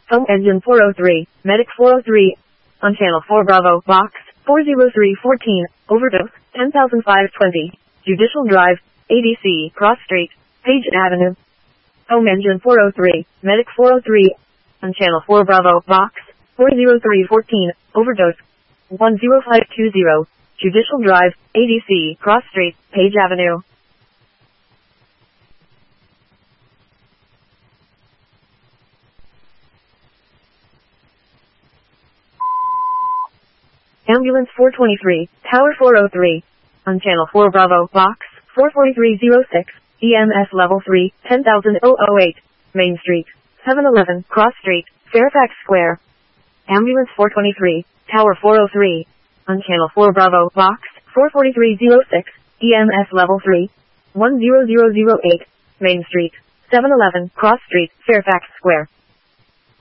Home engine 403, medic 403. On channel 4 Bravo, box 40314, overdose 10,520. Judicial Drive, ADC, Cross Street, Page Avenue. Home engine 403, medic 403. On channel 4 Bravo, box 40314, overdose 10520. Judicial Drive, ADC, Cross Street, Page Avenue. Ambulance 423, Tower 403. On channel 4 Bravo, box 44306, EMS level 3, 10,008, Main Street, 711, Cross Street, Fairfax Square. Ambulance 423, Tower 403. On channel 4 Bravo, box 44306, EMS level 3, 10008, Main Street, 711, Cross Street, Fairfax Square.